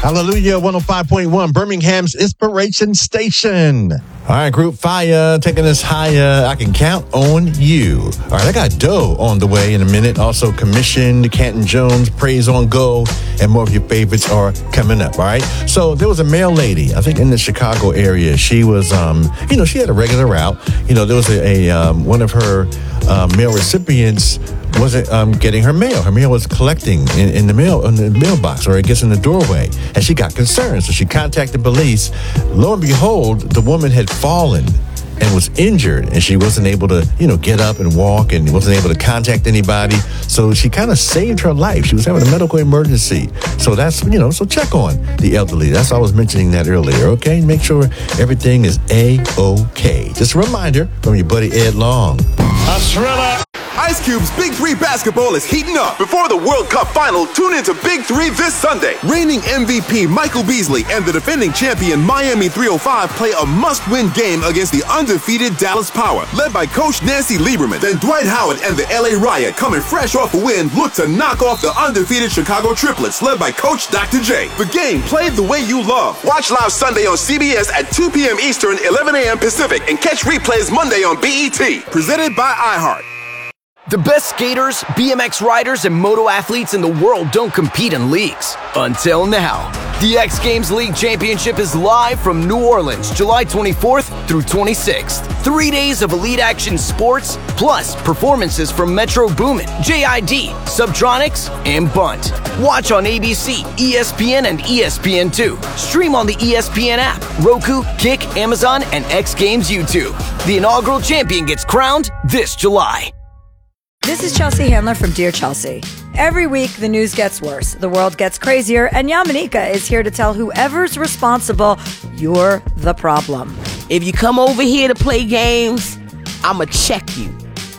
Hallelujah, 105.1, Birmingham's Inspiration Station. All right, Group Fire, taking us higher. I can count on you. All right, I got Doe on the way in a minute. Also, Commission, Canton Jones, Praise on Go, and more of your favorites are coming up, all right? So there was a mail lady, I think in the Chicago area. She was, she had a regular route. There was one of her mail recipients wasn't getting her mail. Her mail was collecting in the mailbox, or I guess in the doorway, and she got concerned. So she contacted police. Lo and behold, the woman had fallen and was injured, and she wasn't able to, get up and walk, and wasn't able to contact anybody. So she kind of saved her life. She was having a medical emergency. So that's, so check on the elderly. That's why I was mentioning that earlier, okay? Make sure everything is A-OK. Just a reminder from your buddy Ed Long. A thriller. Ice Cube's Big 3 basketball is heating up. Before the World Cup final, tune into Big 3 this Sunday. Reigning MVP Michael Beasley and the defending champion Miami 305 play a must-win game against the undefeated Dallas Power, led by Coach Nancy Lieberman. Then Dwight Howard and the LA Riot, coming fresh off a win, look to knock off the undefeated Chicago Triplets, led by Coach Dr. J. The game played the way you love. Watch live Sunday on CBS at 2 p.m. Eastern, 11 a.m. Pacific, and catch replays Monday on BET. Presented by iHeart. The best skaters, BMX riders, and moto athletes in the world don't compete in leagues. Until now. The X Games League Championship is live from New Orleans, July 24th through 26th. 3 days of elite action sports, plus performances from Metro Boomin, JID, Subtronics, and Bunt. Watch on ABC, ESPN, and ESPN2. Stream on the ESPN app, Roku, Kick, Amazon, and X Games YouTube. The inaugural champion gets crowned this July. This is Chelsea Handler from Dear Chelsea. Every week, the news gets worse, the world gets crazier, and Yamanika is here to tell whoever's responsible, you're the problem. If you come over here to play games, I'ma check you,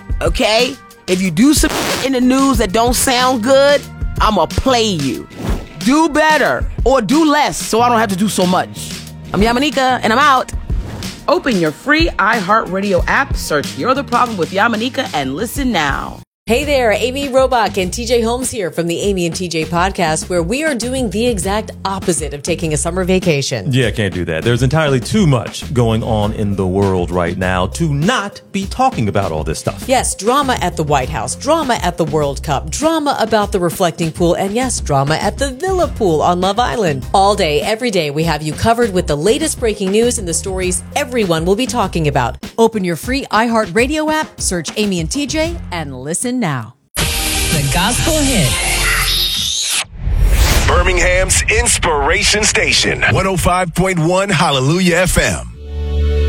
okay? If you do some in the news that don't sound good, I'ma play you. Do better, or do less, so I don't have to do so much. I'm Yamanika, and I'm out. Open your free iHeartRadio app, search You're the Problem with Yamanika, and listen now. Hey there, Amy Robach and TJ Holmes here from the Amy and TJ podcast, where we are doing the exact opposite of taking a summer vacation. Yeah, can't do that. There's entirely too much going on in the world right now to not be talking about all this stuff. Yes, drama at the White House, drama at the World Cup, drama about the reflecting pool, and yes, drama at the Villa Pool on Love Island. All day, every day, we have you covered with the latest breaking news and the stories everyone will be talking about. Open your free iHeartRadio app, search Amy and TJ, and listen now. The gospel hit. Birmingham's Inspiration Station. 105.1 Hallelujah FM.